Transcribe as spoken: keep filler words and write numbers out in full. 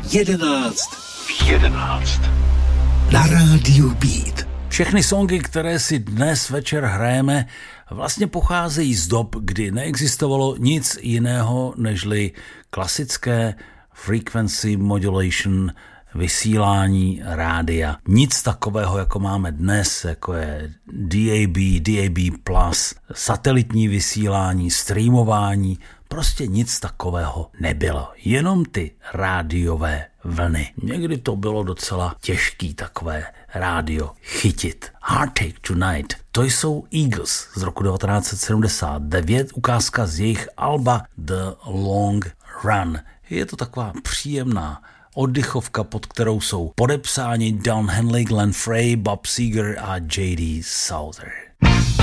jedenáct v jedenáct na rádiu Beat. Všechny songy, které si dnes večer hrajeme, vlastně pocházejí z dob, kdy neexistovalo nic jiného nežli klasické frequency modulation vysílání rádia. Nic takového, jako máme dnes, jako je D A B, D A B plus, satelitní vysílání, streamování, prostě nic takového nebylo. Jenom ty rádiové vlny. Někdy to bylo docela těžký takové rádio chytit. Heartache Tonight, to jsou Eagles z roku devatenáct set sedmdesát devět, ukázka z jejich alba The Long Run. Je to taková příjemná oddychovka, pod kterou jsou podepsáni Don Henley, Glenn Frey, Bob Seger a J D Souther.